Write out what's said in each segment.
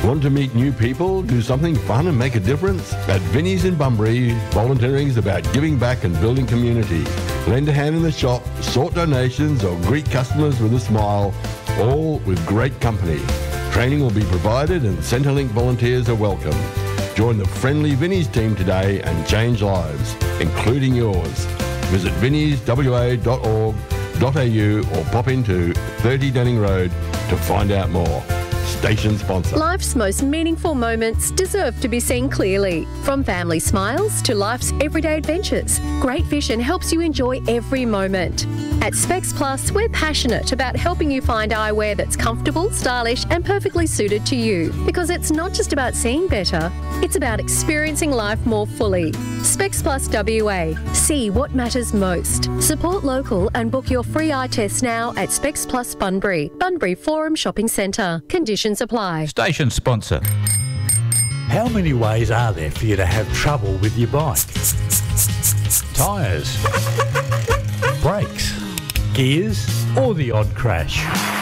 Want to meet new people, do something fun and make a difference? At Vinnie's in Bunbury, volunteering is about giving back and building community. Lend a hand in the shop, sort donations or greet customers with a smile, all with great company. Training will be provided and Centrelink volunteers are welcome. Join the friendly Vinnie's team today and change lives, including yours. Visit vinnieswa.org.au or pop into 30 Denning Road to find out more. Station sponsor. Life's most meaningful moments deserve to be seen clearly. From family smiles to life's everyday adventures, Great Vision helps you enjoy every moment. At Specs Plus, we're passionate about helping you find eyewear that's comfortable, stylish and perfectly suited to you. Because it's not just about seeing better, it's about experiencing life more fully. Specs Plus WA. See what matters most. Support local and book your free eye test now at Specs Plus Bunbury, Bunbury Forum Shopping Centre. Conditions apply. Station sponsor. How many ways are there for you to have trouble with your bike? Tyres, brakes, gears, or the odd crash?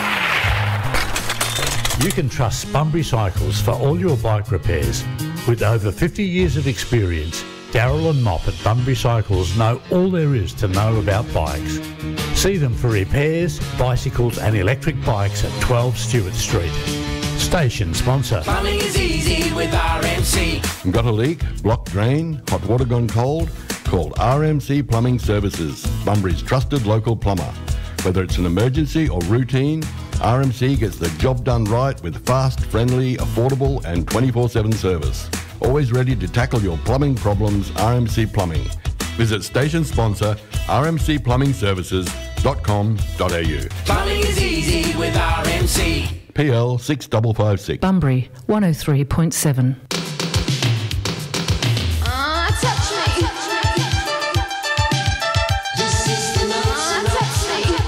You can trust Bunbury Cycles for all your bike repairs. With over 50 years of experience, Darryl and Mop at Bunbury Cycles know all there is to know about bikes. See them for repairs, bicycles and electric bikes at 12 Stewart Street. Station sponsor. Plumbing is easy with RMC. Got a leak, blocked drain, hot water gone cold? Call RMC Plumbing Services, Bunbury's trusted local plumber. Whether it's an emergency or routine, RMC gets the job done right with fast, friendly, affordable and 24/7 service. Always ready to tackle your plumbing problems, RMC Plumbing. Visit station sponsor rmcplumbingservices.com.au. Plumbing is easy with RMC. PL 6556. Bunbury 103.7.